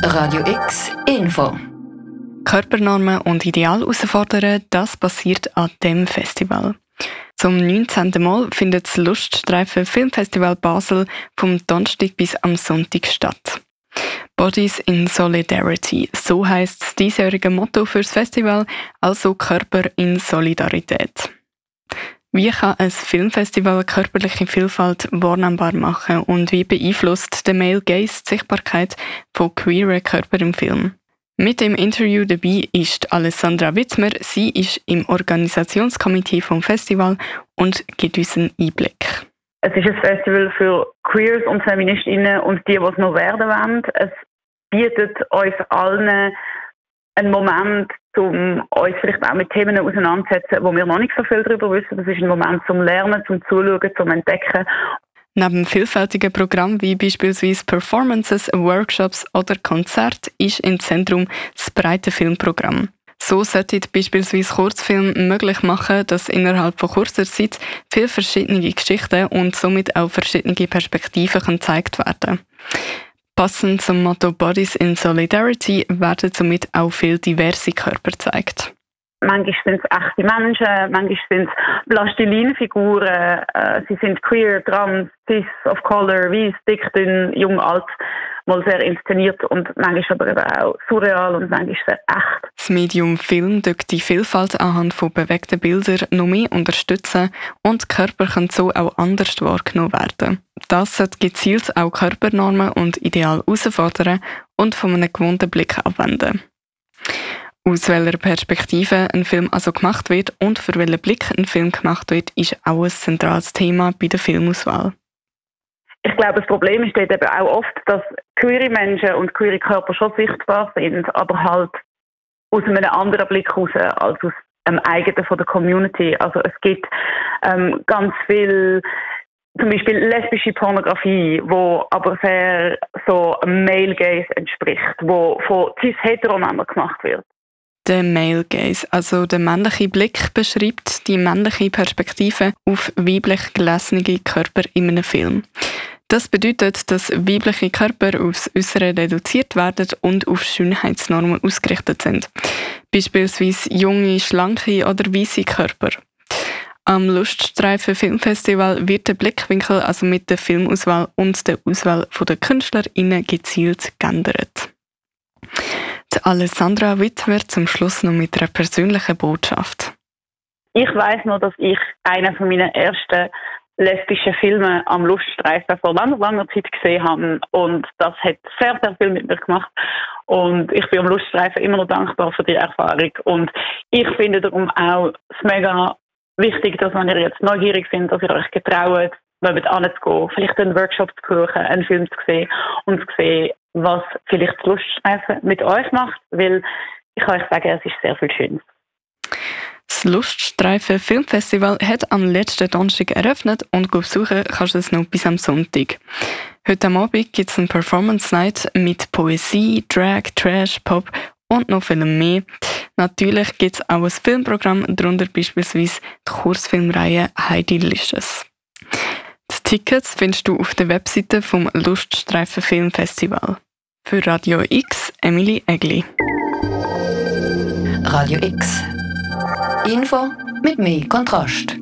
Radio X Info. Körpernormen und Ideale herausfordern, das passiert an dem Festival. Zum 19. Mal findet das Luststreifen Filmfestival Basel vom Donnerstag bis am Sonntag statt. Bodies in Solidarity, so heisst das diesjährige Motto für das Festival, also Körper in Solidarität. Wie kann ein Filmfestival körperliche Vielfalt wahrnehmbar machen und wie beeinflusst der Male Gaze die Sichtbarkeit von queeren Körpern im Film? Mit dem Interview dabei ist Alessandra Wittmer. Sie ist im Organisationskomitee vom Festival und gibt uns einen Einblick. Es ist ein Festival für Queers und Feministinnen und die es noch werden wollen. Es bietet uns allen einen Moment, um uns vielleicht auch mit Themen auseinanderzusetzen, wo wir noch nicht so viel darüber wissen. Das ist ein Moment zum Lernen, zum Zuschauen, zum Entdecken. Neben vielfältigen Programmen wie beispielsweise Performances, Workshops oder Konzerte ist im Zentrum das breite Filmprogramm. So sollten beispielsweise Kurzfilme möglich machen, dass innerhalb von kurzer Zeit viele verschiedene Geschichten und somit auch verschiedene Perspektiven gezeigt werden. Passend zum Motto Bodies in Solidarity werden somit auch viele diverse Körper gezeigt. Manchmal sind es echte Menschen, manchmal sind es Plastilinfiguren, sie sind queer, trans, cis, of color, weiss, dick, dünn, jung, alt, mal sehr inszeniert und manchmal aber eben auch surreal und manchmal sehr echt. Das Medium Film tut die Vielfalt anhand von bewegten Bildern noch mehr unterstützen und Körper können so auch anders wahrgenommen werden. Das sollte gezielt auch Körpernormen und Ideale herausfordern und von einem gewohnten Blick abwenden. Aus welcher Perspektive ein Film also gemacht wird und für welchen Blick ein Film gemacht wird, ist auch ein zentrales Thema bei der Filmauswahl. Ich glaube, das Problem ist dort eben auch oft, dass queere Menschen und queere Körper schon sichtbar sind, aber halt aus einem anderen Blick heraus als aus einem eigenen von der Community. Also es gibt ganz viel, zum Beispiel lesbische Pornografie, wo aber sehr so einem Male Gaze entspricht, wo von cis-heteromännern gemacht wird. Der Male Gaze, also der männliche Blick, beschreibt die männliche Perspektive auf weiblich gelesene Körper in einem Film. Das bedeutet, dass weibliche Körper aufs Äußere reduziert werden und auf Schönheitsnormen ausgerichtet sind. Beispielsweise junge, schlanke oder weisse Körper. Am Luststreifen Filmfestival wird der Blickwinkel also mit der Filmauswahl und der Auswahl der KünstlerInnen gezielt geändert. Die Alessandra Wittmer zum Schluss noch mit einer persönlichen Botschaft. Ich weiss noch, dass ich einen von meinen ersten lesbischen Filme am Luststreifen vor langer Zeit gesehen habe und das hat sehr, sehr viel mit mir gemacht und ich bin am Luststreifen immer noch dankbar für die Erfahrung und ich finde darum auch es mega wichtig, dass wenn ihr jetzt neugierig seid, dass ihr euch getraut, mit anzugehen, vielleicht einen Workshop zu besuchen, einen Film zu sehen und zu sehen, was vielleicht das Luststreifen mit euch macht, weil ich kann euch sagen, es ist sehr viel Schönes. Das Luststreifen Filmfestival hat am letzten Donnerstag eröffnet und besuchen kannst du es noch bis am Sonntag. Heute am Abend gibt es eine Performance Night mit Poesie, Drag, Trash, Pop und noch viel mehr. Natürlich gibt es auch ein Filmprogramm, darunter beispielsweise die Kurzfilmreihe Heidi Licious. Die Tickets findest du auf der Webseite vom Luststreifen Filmfestival. Für Radio X, Emily Egli. Radio X. Info mit mehr Kontrast.